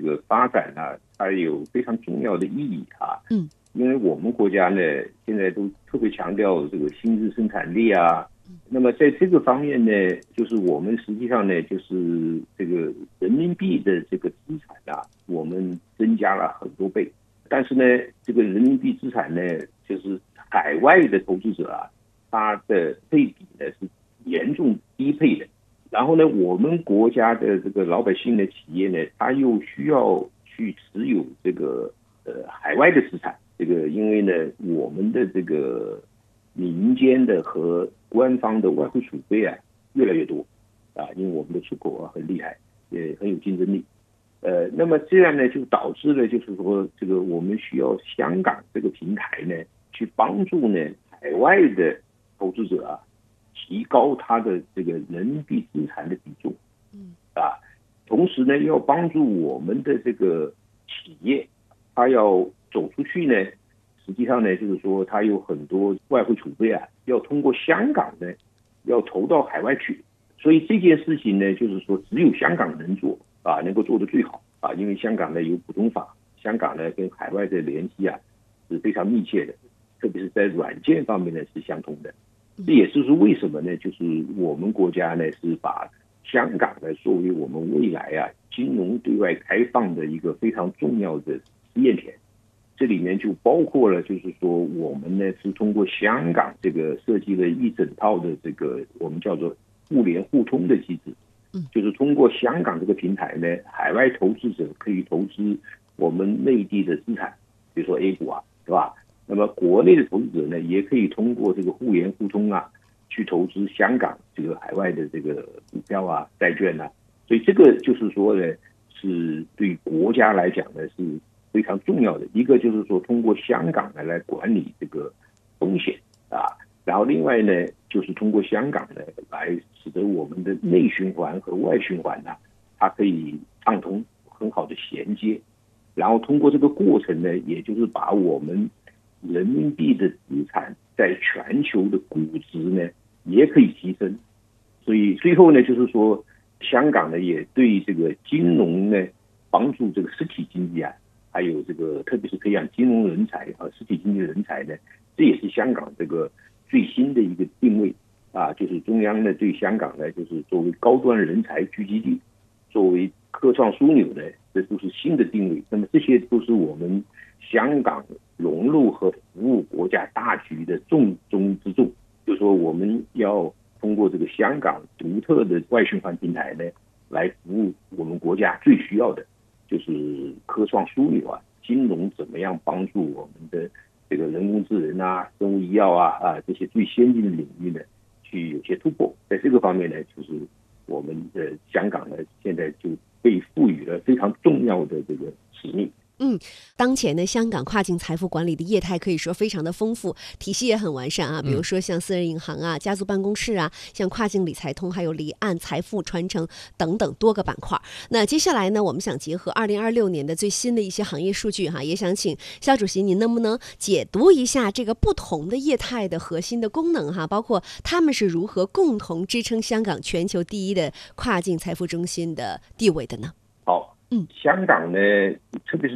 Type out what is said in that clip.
个发展啊，它有非常重要的意义啊。因为我们国家呢，现在都特别强调这个新质生产力啊。那么在这个方面呢，就是我们实际上呢，就是这个人民币的这个资产啊，我们增加了很多倍。但是呢，这个人民币资产呢，就是海外的投资者啊，它的配比呢是严重低配的。然后呢，我们国家的这个老百姓的企业呢，它又需要去持有这个海外的资产。这个因为呢，我们的这个民间的和官方的外汇储备啊越来越多啊，因为我们的出口啊很厉害，也很有竞争力。那么这样呢，就导致了就是说，这个我们需要香港这个平台呢，去帮助呢海外的投资者啊，提高他的这个人民币资产的比重，同时呢，要帮助我们的这个企业，它要走出去呢，实际上呢，就是说它有很多外汇储备啊，要通过香港呢，要投到海外去。所以这件事情呢，就是说只有香港能做啊，能够做得最好啊，因为香港呢有普通法，香港呢跟海外的联系啊是非常密切的，特别是在软件方面呢是相通的。这也就是为什么呢，就是我们国家呢是把香港呢作为我们未来啊金融对外开放的一个非常重要的试验田。这里面就包括了，就是说我们呢是通过香港这个设计了一整套的这个我们叫做互联互通的机制，就是通过香港这个平台呢，海外投资者可以投资我们内地的资产，比如说 A 股啊，对吧？那么国内的投资者呢，也可以通过这个互联互通啊，去投资香港这个海外的这个股票啊、债券啊。所以这个就是说呢，是对国家来讲呢是非常重要的。一个就是说通过香港来管理这个风险啊，然后另外呢就是通过香港呢来使得我们的内循环和外循环呢，它可以畅通很好的衔接。然后通过这个过程呢，也就是把我们人民币的资产在全球的估值呢也可以提升。所以最后呢，就是说香港呢也对这个金融呢帮助这个实体经济啊，还有这个特别是培养金融人才和实体经济人才呢，这也是香港这个最新的一个定位啊，就是中央呢对香港呢就是作为高端人才聚集地，作为科创枢纽呢，这都是新的定位。那么这些都是我们香港融入和服务国家大局的重中之重。就是说我们要通过这个香港独特的外循环平台呢，来服务我们国家最需要的，就是科创枢纽啊，金融怎么样帮助我们的这个人工智能啊、生物医药啊这些最先进的领域呢，去有些突破。在这个方面呢，就是我们的香港呢，现在就被赋予了非常重要的这个使命。 当前呢，香港跨境财富管理的业态可以说非常的丰富，体系也很完善啊。比如说像私人银行啊、家族办公室啊，像跨境理财通，还有离岸财富传承等等多个板块。那接下来呢，我们想结合2026年的最新的一些行业数据哈，也想请肖主席您能不能解读一下这个不同的业态的核心的功能哈，包括他们是如何共同支撑香港全球第一的跨境财富中心的地位的呢？ 好，香港呢，特别是